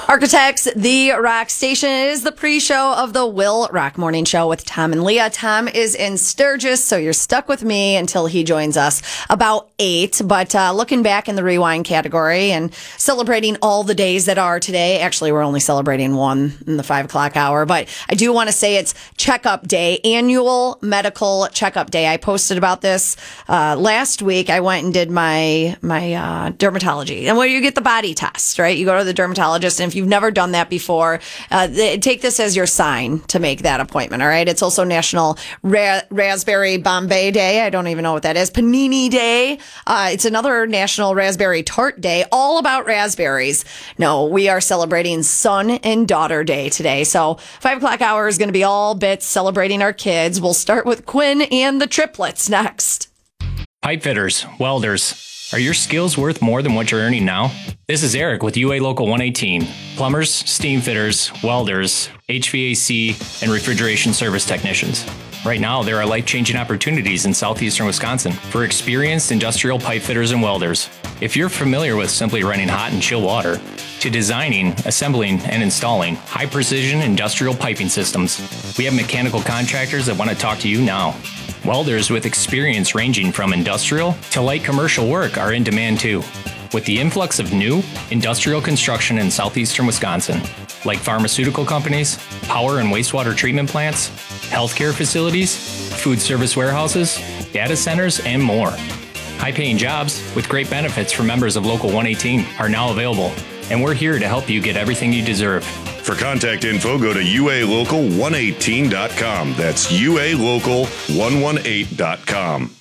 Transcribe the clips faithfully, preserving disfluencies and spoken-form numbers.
Architects, the Rock Station is the pre-show of the Will Rock Morning Show with Tom and Leah. Tom is in Sturgis, so you're stuck with me until he joins us about eight. But uh, looking back in the rewind category and celebrating all the days that are today. Actually, we're only celebrating one in the five o'clock hour. But I do want to say it's checkup day, annual medical checkup day. I posted about this uh, last week. I went and did my my uh, dermatology, and where you get the body test, right? You go to the dermatologist, and if you've never done that before, uh, th- take this as your sign to make that appointment, all right? It's also National Ra- Raspberry Bombay Day. I don't even know what that is. Panini Day. Uh, it's another National Raspberry Tart Day, all about raspberries. No, we are celebrating Son and Daughter Day today. So five o'clock hour is going to be all bits celebrating our kids. We'll start with Quinn and the triplets next. Pipe fitters, welders. Are your skills worth more than what you're earning now? This is Eric with U A Local one eighteen. Plumbers, steam fitters, welders, H V A C, and refrigeration service technicians. Right now, there are life-changing opportunities in southeastern Wisconsin for experienced industrial pipe fitters and welders. If you're familiar with simply running hot and chill water, to designing, assembling, and installing high-precision industrial piping systems, we have mechanical contractors that want to talk to you now. Welders with experience ranging from industrial to light commercial work are in demand too. With the influx of new industrial construction in southeastern Wisconsin, like pharmaceutical companies, power and wastewater treatment plants, healthcare facilities, food service warehouses, data centers, and more. High-paying jobs with great benefits for members of Local one eighteen are now available, and we're here to help you get everything you deserve. For contact info, go to U A local one eighteen dot com. That's U A local one eighteen dot com.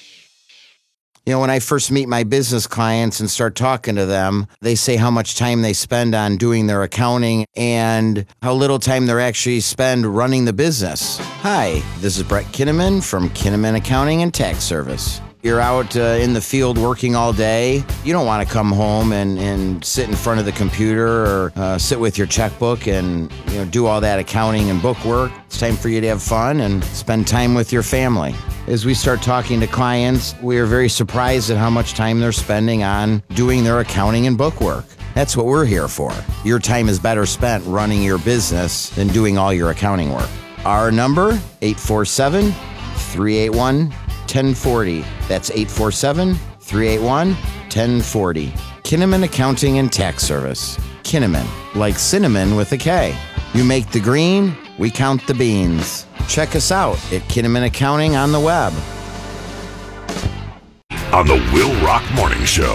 You know, when I first meet my business clients and start talking to them, they say how much time they spend on doing their accounting and how little time they actually spend running the business. Hi, this is Brett Kinnaman from Kinnaman Accounting and Tax Service. You're out uh, in the field working all day. You don't want to come home and, and sit in front of the computer or uh, sit with your checkbook and you know do all that accounting and book work. It's time for you to have fun and spend time with your family. As we start talking to clients, we are very surprised at how much time they're spending on doing their accounting and book work. That's what we're here for. Your time is better spent running your business than doing all your accounting work. Our number, eight four seven, three eight one, one oh four oh. That's eight four seven, three eight one, one oh four oh. Kinnaman Accounting and Tax Service. Kinnaman, like cinnamon with a K. You make the green, we count the beans. Check us out at Kinnaman Accounting on the web. On the Will Rock Morning Show.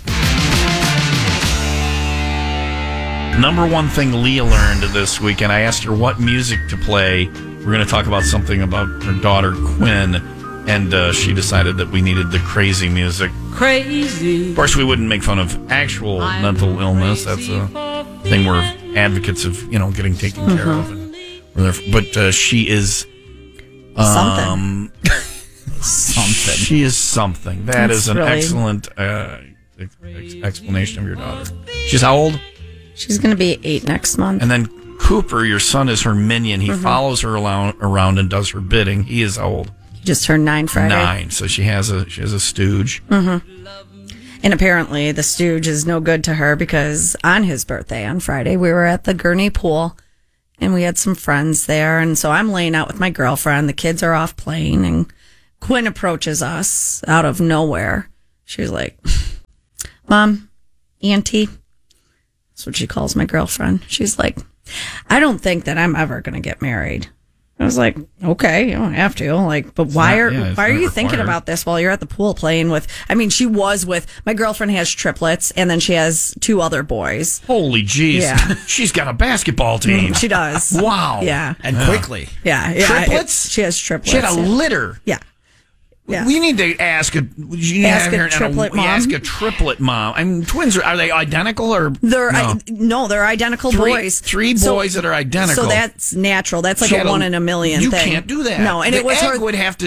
Number one thing Leah learned this week, and I asked her what music to play. We're going to talk about something about her daughter, Quinn. And uh, she decided that we needed the crazy music. Crazy. Of course, we wouldn't make fun of actual I'm mental illness. That's a thing we're advocates of, you know, getting taken mm-hmm. care of. And we're there, but uh, she is um, something. something. She is something. That That's is an really... excellent uh, ex- explanation of your daughter. She's how old? She's going to be eight next month. And then Cooper, your son, is her minion. He mm-hmm. follows her around, around and does her bidding. He is how old? Just turned nine Friday. Nine, so she has a she has a stooge. Mm-hmm. And apparently the stooge is no good to her because on his birthday on Friday, we were at the Gurney pool and we had some friends there. And so I'm laying out with my girlfriend. The kids are off playing and Quinn approaches us out of nowhere. She's like, Mom, Auntie. That's what she calls my girlfriend. She's like, I don't think that I'm ever going to get married. I was like, okay, you don't have to. Like, but why are yeah, why are you required. thinking about this while you're at the pool playing with? I mean, she was with my girlfriend has triplets, and then she has two other boys. Holy jeez, yeah. She's got a basketball team. She does. Wow. Yeah, and yeah. quickly. Yeah, yeah. Triplets. It, she has triplets. She had a yeah. litter. Yeah. Yeah. We need to ask a you need ask to a triplet a, mom. Ask a triplet mom. I mean, twins are, are they identical or they're no? I, no they're identical three, boys. Three boys so, that are identical. So that's natural. That's like she a one a, in a million. You thing. can't do that. No, and the it was egg her. would have to.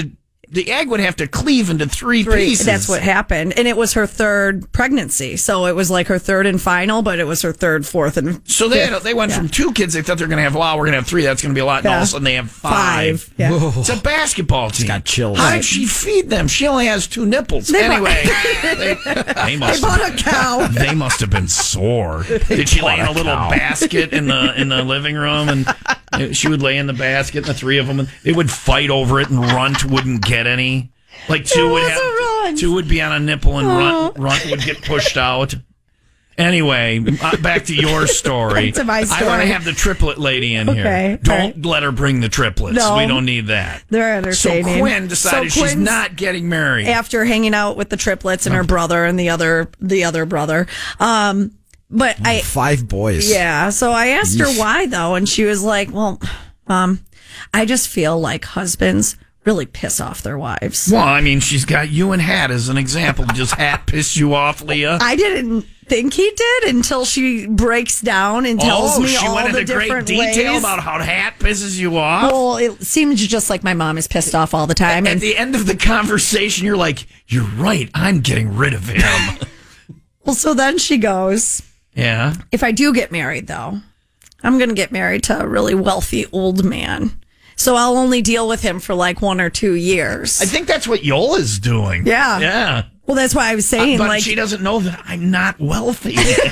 the egg would have to cleave into three, Three. pieces. That's what happened. And it was her third pregnancy. So it was like her third and final, but it was her third, fourth, and So they had, they went yeah. from two kids. They thought they were going to have, wow, we're going to have three. That's going to be a lot. And Yeah. all of a sudden they have five. Five. Yeah. Whoa. It's a basketball team. got chills. How Right. did she feed them? She only has two nipples. They anyway, they, they They must bought have, a cow. they must have been sore. Did she lay in a little basket in the in the living room, and she would lay in the basket, and the three of them, and they would fight over it, and Runt wouldn't get any. Like two There would was have a Runt. two would be on a nipple, and Runt, Runt would get pushed out. Anyway, uh, back to your story. Back to my I want story. to have the triplet lady in Okay, here. Don't all right. let her bring the triplets. No. We don't need that. They're So entertaining. Quinn decided So she's Quinn's- not getting married. after hanging out with the triplets and her brother and the other the other brother. Um, but I Five boys. yeah, so I asked her why though, and she was like, "Well, um, I just feel like husbands really piss off their wives." Well, I mean, she's got you and Hat as an example. Does Hat piss you off, Leah? I didn't think he did until she breaks down and tells oh, me she all went the into great different detail ways. about how Hat pisses you off. Well, it seems just like my mom is pissed off all the time. At And the end of the conversation, you're like, "You're right. I'm getting rid of him." well, so then she goes, Yeah. if I do get married, though, I'm going to get married to a really wealthy old man. So I'll only deal with him for like one or two years. I think that's what Yola's doing. Yeah. Yeah. Well, that's why I was saying, but like, she doesn't know that I'm not wealthy.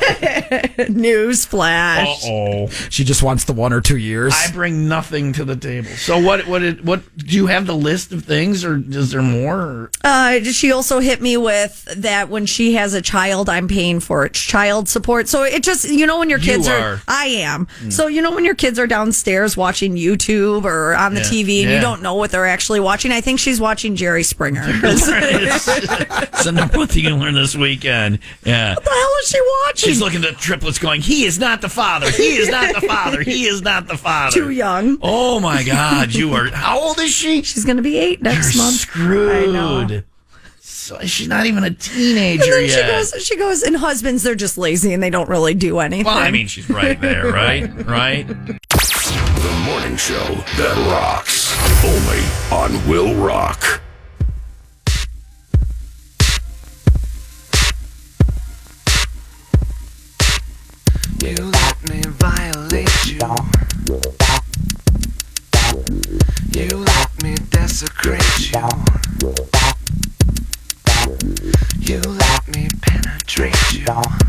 news flash. Uh-oh. She just wants the one or two years. I bring nothing to the table. So what? What? It, what? Do you have the list of things, or is there more? Or? Uh, she also hit me with that when she has a child, I'm paying for its child support. So it just, you know, when your kids You are, are. I am. So, you know, when your kids are downstairs watching YouTube or on the Yeah. T V and Yeah. you don't know what they're actually watching, I think she's watching Jerry Springer. So number one thing you learn this weekend. Yeah. What the hell is she watching? She's looking at the triplets going, he is not the father. He is not the father. He is not the father. Too young. Oh, my God. You are. How old is she? She's going to be eight next You're month. screwed. I know. So she's not even a And teenager then she yet. goes, she goes, and husbands, they're just lazy and they don't really do anything. Well, I mean, she's right there, right? Right? The morning show that rocks. Only on Will Rock. You let me violate you. You let me desecrate you. You let me penetrate you.